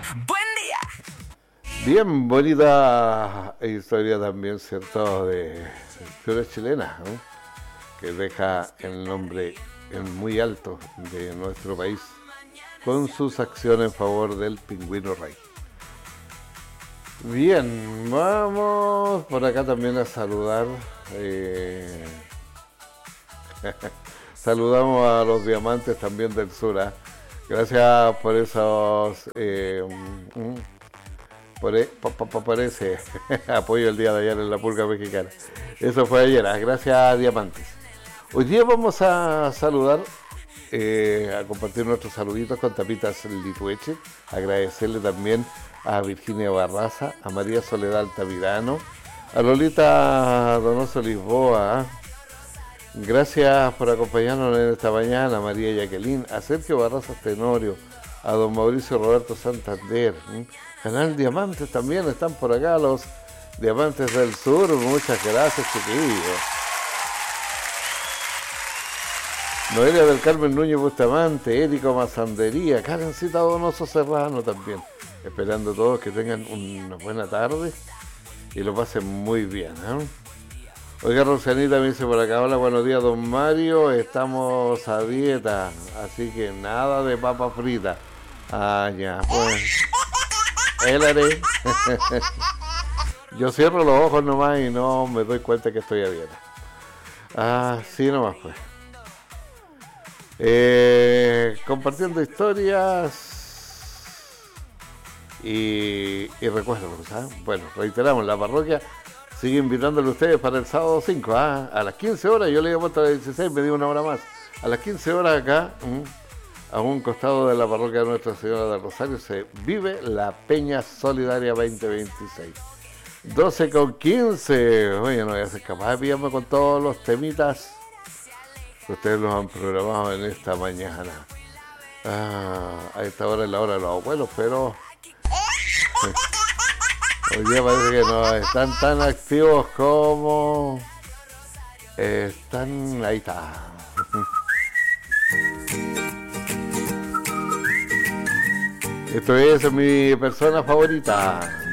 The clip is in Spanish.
Buen día. Bien bonita historia también, ¿cierto? De flora chilena, ¿no? Que deja el nombre en muy alto de nuestro país con sus acciones en favor del pingüino rey. Bien, vamos por acá también a saludar. Saludamos a los diamantes también del sur. Gracias por esos por ese apoyo el día de ayer en la pulga mexicana. Eso fue ayer, gracias diamantes. Hoy día vamos a saludar, a compartir nuestros saluditos con Tapitas Litueche, agradecerle también a Virginia Barraza, a María Soledad Altamirano, a Lolita Donoso Lisboa, gracias por acompañarnos en esta mañana, María Jacqueline, a Sergio Barraza Tenorio, a don Mauricio Roberto Santander, Canal Diamantes también están por acá, los Diamantes del Sur, muchas gracias, chiquillos. Noelia del Carmen Núñez Bustamante, Érico Mazandería, Karencita Donoso Serrano también. Esperando todos que tengan una buena tarde y lo pasen muy bien, ¿eh? Oiga, Rosanita me dice por acá, hola, buenos días, don Mario, estamos a dieta, así que nada de papa frita. Ah, ya, pues. Él haré. Yo cierro los ojos nomás y no me doy cuenta que estoy a dieta. Ah, sí nomás, pues. Compartiendo historias y recuerdos, ¿sabes? Bueno, reiteramos, la parroquia sigue invitándole a ustedes para el sábado 5, a las 15 horas, yo le había puesto a las 16, me dio una hora más. A las 15 horas acá, a un costado de la parroquia de Nuestra Señora del Rosario, se vive la Peña Solidaria 2026. 12:15, oye, no voy a ser capaz de pillarme con todos los temitas que ustedes los han programado en esta mañana. A esta hora es la hora de los abuelos, pero hoy día parece que no están tan activos como están. Ahí está. Esto es mi persona favorita.